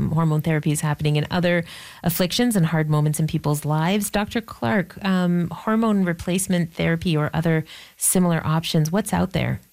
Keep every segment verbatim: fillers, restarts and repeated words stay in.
um, hormone therapy is happening in other afflictions and hard moments in people's lives. Doctor Clark, um, hormone replacement therapy or other similar options, what's out there?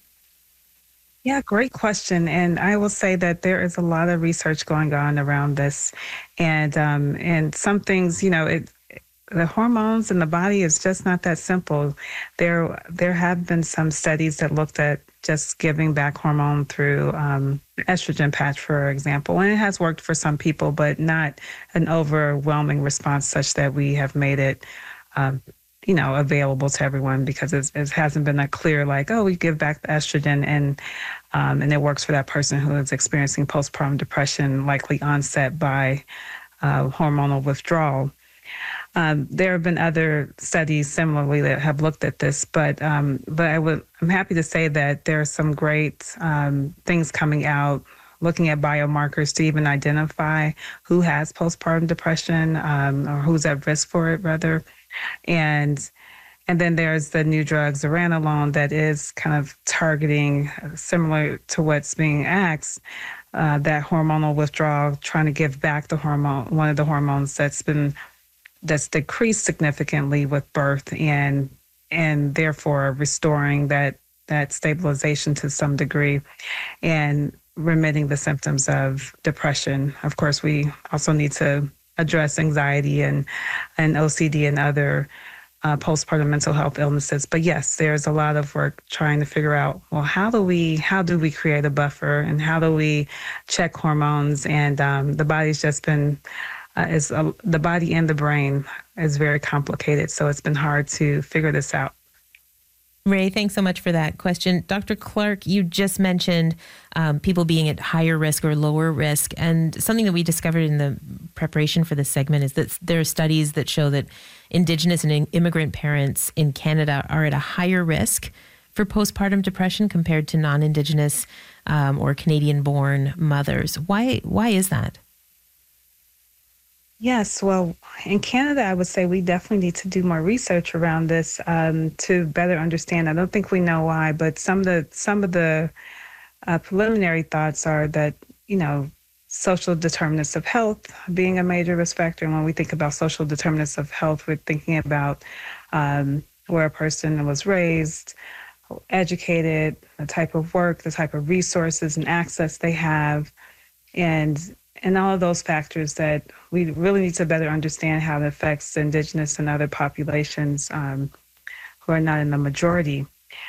Yeah, great question. And I will say that there is a lot of research going on around this. And um, and some things, you know, it, the hormones in the body is just not that simple. There there have been some studies that looked at just giving back hormone through um, estrogen patch, for example. And it has worked for some people, but not an overwhelming response such that we have made it um, you know, available to everyone, because it's, it hasn't been that clear, like, oh, we give back the estrogen and um, and it works for that person who is experiencing postpartum depression, likely onset by uh, hormonal withdrawal. Um, there have been other studies similarly that have looked at this, but um, but I would I'm happy to say that there are some great um, things coming out, looking at biomarkers to even identify who has postpartum depression um, or who's at risk for it, rather. And and then there's the new drug zuranolone that is kind of targeting, similar to what's being asked, uh, that hormonal withdrawal, trying to give back the hormone, one of the hormones that's been that's decreased significantly with birth, and and therefore restoring that that stabilization to some degree, and remitting the symptoms of depression. Of course, we also need to address anxiety and, and O C D and other uh, postpartum mental health illnesses. But yes, there's a lot of work trying to figure out, well, how do we how do we create a buffer, and how do we check hormones? And um, the body's just been, uh, is uh, the body and the brain is very complicated. So it's been hard to figure this out. Ray, thanks so much for that question. Doctor Clark, you just mentioned um, people being at higher risk or lower risk. And something that we discovered in the preparation for this segment is that there are studies that show that Indigenous and immigrant parents in Canada are at a higher risk for postpartum depression compared to non-Indigenous um, or Canadian-born mothers. Why, why is that? Yes, well, in Canada, I would say we definitely need to do more research around this um, to better understand. I don't think we know why, but some of the some of the uh, preliminary thoughts are that, you know, social determinants of health being a major risk factor. And when we think about social determinants of health, we're thinking about um, where a person was raised, educated, the type of work, the type of resources and access they have, and and all of those factors that we really need to better understand how it affects Indigenous and other populations um, who are not in the majority.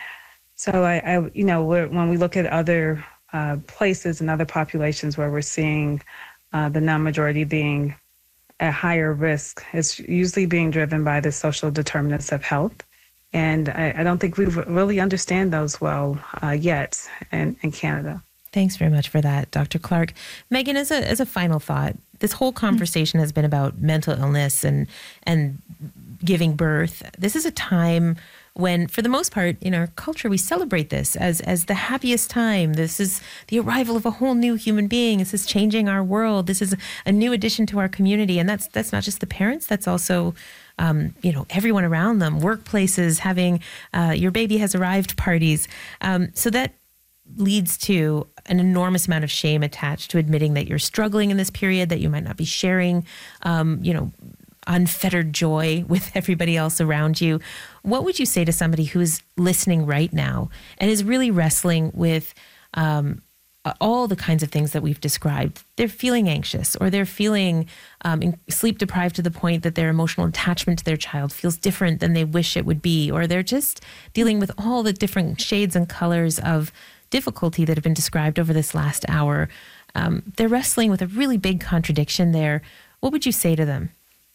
So, I, I you know, we're, when we look at other uh, places and other populations where we're seeing uh, the non-majority being at higher risk, it's usually being driven by the social determinants of health. And I, I don't think we really understand those well uh, yet in, in Canada. Thanks very much for that, Doctor Clark. Megan, as a as a final thought, this whole conversation has been about mental illness and and giving birth. This is a time when, for the most part, in our culture, we celebrate this as as the happiest time. This is the arrival of a whole new human being. This is changing our world. This is a new addition to our community, and that's that's not just the parents. That's also Um, you know, everyone around them, workplaces, having uh, your baby has arrived parties. Um, so that leads to an enormous amount of shame attached to admitting that you're struggling in this period, that you might not be sharing, um, you know, unfettered joy with everybody else around you. What would you say to somebody who's listening right now and is really wrestling with um, all the kinds of things that we've described? They're feeling anxious, or they're feeling um, sleep deprived to the point that their emotional attachment to their child feels different than they wish it would be, or they're just dealing with all the different shades and colors of difficulty that have been described over this last hour. Um, they're wrestling with a really big contradiction there. What would you say to them?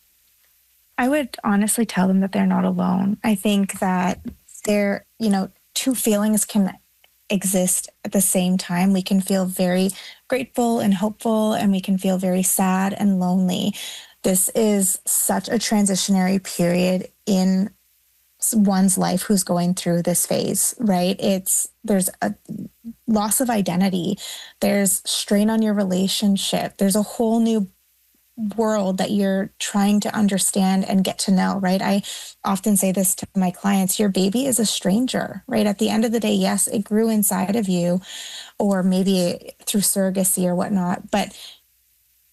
I would honestly tell them that they're not alone. I think that they're, you know, two feelings can exist at the same time. We can feel very grateful and hopeful, and we can feel very sad and lonely. This is such a transitionary period in one's life who's going through this phase, right? It's there's a loss of identity. There's strain on your relationship. There's a whole new world that you're trying to understand and get to know, right? I often say this to my clients: your baby is a stranger, right? At the end of the day, yes, it grew inside of you, or maybe through surrogacy or whatnot, but